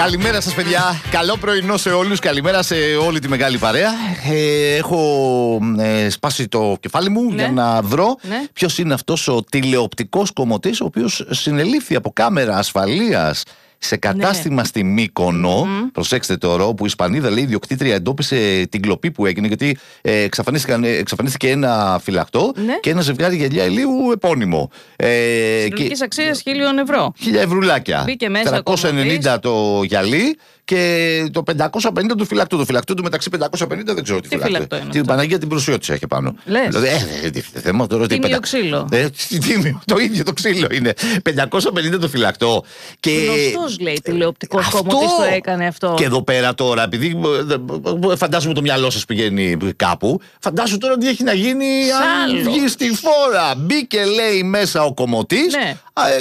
Καλημέρα σας παιδιά, καλό πρωινό σε όλους, καλημέρα σε όλη τη μεγάλη παρέα. Έχω σπάσει το κεφάλι μου για να βρω ποιος είναι αυτός ο τηλεοπτικός κομμωτής ο οποίος συνελήφθη από κάμερα ασφαλείας σε κατάστημα στη Μύκονο. Προσέξτε τώρα, όπου η Ισπανίδα, λέει, η ιδιοκτήτρια εντόπισε την κλοπή που έγινε, γιατί εξαφανίστηκε ένα φυλακτό και ένα ζευγάρι γυαλιά ηλίου επώνυμο. Συνολικής αξίας 1.000 ευρώ. 1.000 ευρουλάκια. Μπήκε μέσα 490 το γυαλί και το 550 του φυλακτού. Το φυλακτού του μεταξύ 550 δεν ξέρω τι φυλακτό είναι. Την Παναγία την Προσιώτησα έχει πάνω. Θέμα τώρα. Τίμιο ξύλο. Το ίδιο το ξύλο είναι. 550 το φυλακτό. Γνωστός, λέει, τηλεοπτικός κομμωτής το έκανε αυτό. Και εδώ πέρα τώρα, επειδή φαντάζομαι το μυαλό σας πηγαίνει κάπου, φαντάζομαι τώρα τι έχει να γίνει αν βγει στη φόρα. Μπήκε, λέει, μέσα ο κομμωτής.